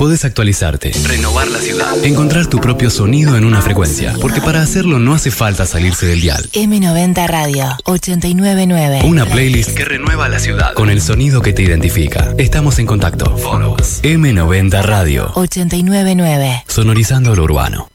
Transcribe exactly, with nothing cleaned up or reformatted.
Podés actualizarte, renovar la ciudad, encontrar tu propio sonido en una frecuencia, porque para hacerlo no hace falta salirse del dial. eme noventa Radio ochenta y nueve punto nueve. Una playlist que renueva la ciudad con el sonido que te identifica. Estamos en contacto. Follow us. eme noventa Radio ochenta y nueve punto nueve. Sonorizando lo urbano.